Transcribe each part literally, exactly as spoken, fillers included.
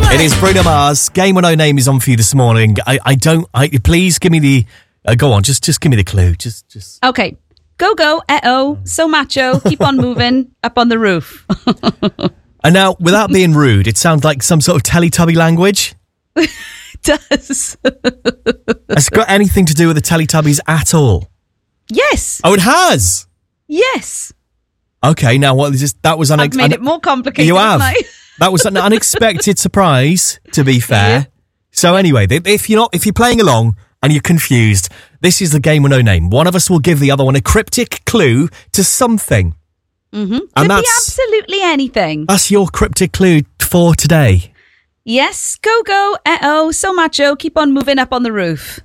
It is Bruno Mars. Game with No Name is on for you this morning. I, I don't... I Please give me the... Uh, go on, just just give me the clue. Just, just. Okay. Go, go, eh-oh, so macho, keep on moving, up on the roof. And now, without being rude, it sounds like some sort of Teletubby language. It does. Has it got anything to do with the Teletubbies at all? Yes. Oh, it has? Yes. Okay, now what is this? That was unex- I've made un- it more complicated, You have. haven't I? That was an unexpected surprise, to be fair. Yeah. So anyway, if you're not, if you're playing along and you're confused, this is the game with no name. One of us will give the other one a cryptic clue to something. Mm-hmm. And Could that's, be absolutely anything. That's your cryptic clue for today. Yes, go, go, eh-oh, so macho, keep on moving up on the roof.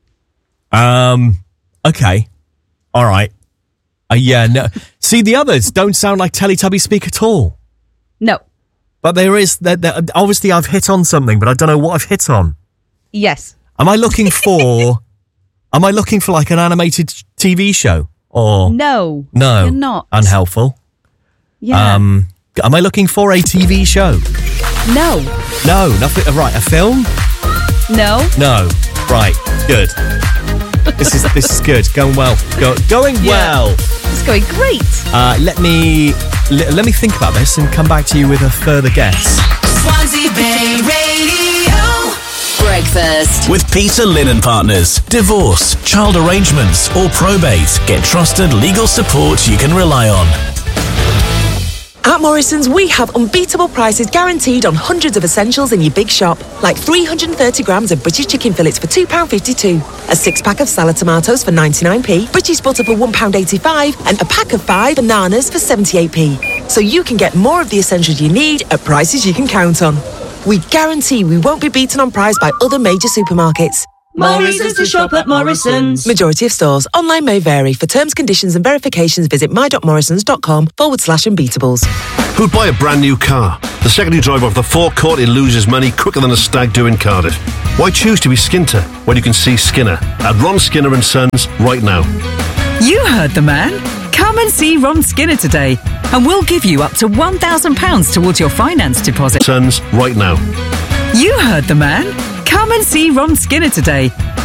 Um, okay. All right. Uh, yeah, no. See, the others don't sound like Teletubbies speak at all. No. But there is, there, there, obviously I've hit on something, but I don't know what I've hit on. Yes. Am I looking for, am I looking for like an animated T V show? Or No. No. You're not. Unhelpful. Yeah. Um, am I looking for a T V show? No. No, nothing. Right, a film? No. No. Right, good. This is this is good. Going well. Go, going Yeah. well. It's going great. Uh, let me let, let me think about this and come back to you with a further guess. Swansea Bay Radio. Breakfast With Peter Linen Partners. Divorce, child arrangements, or probate. Get trusted legal support you can rely on. At Morrison's, we have unbeatable prices guaranteed on hundreds of essentials in your big shop, like three hundred thirty grams of British chicken fillets for two pounds fifty-two, a six-pack of salad tomatoes for ninety-nine p, British butter for one pound eighty-five, and a pack of five bananas for seventy-eight p. So you can get more of the essentials you need at prices you can count on. We guarantee we won't be beaten on price by other major supermarkets. More reasons to shop at Morrison's. Majority of stores. Online may vary. For terms, conditions and verifications, visit my.morrisons.com forward slash unbeatables. Who'd buy a brand new car? The secondary driver of the forecourt who loses money quicker than a stag do in Cardiff. Why choose to be Skinter when you can see Skinner at Ron Skinner and Sons right now? You heard the man. Come and see Ron Skinner today and we'll give you up to one thousand pounds towards your finance deposit. Sons right now. You heard the man. Come and see Ron Skinner today